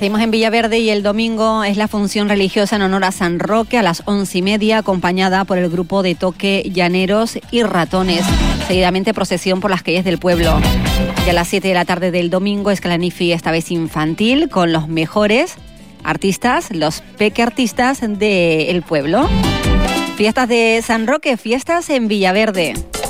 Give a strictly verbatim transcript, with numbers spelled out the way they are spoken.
Seguimos en Villaverde y el domingo es la función religiosa en honor a San Roque a las once y media, acompañada por el grupo de toque Llaneros y Ratones. Seguidamente procesión por las calles del pueblo. Y a las siete de la tarde del domingo, Escalanifi, esta vez infantil, con los mejores artistas, los peque artistas del pueblo. Fiestas de San Roque, fiestas en Villaverde.